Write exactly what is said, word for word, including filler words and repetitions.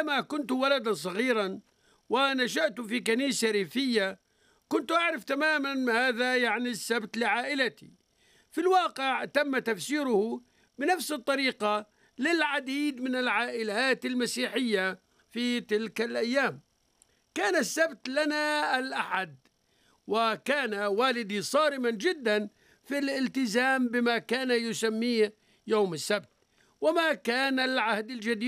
عندما كنت ولدا صغيرا ونشأت في كنيسة ريفية كنت أعرف تماما ما هذا يعني السبت لعائلتي. في الواقع تم تفسيره بنفس الطريقة للعديد من العائلات المسيحية في تلك الأيام. كان السبت لنا الأحد، وكان والدي صارما جدا في الالتزام بما كان يسميه يوم السبت، وما كان العهد الجديد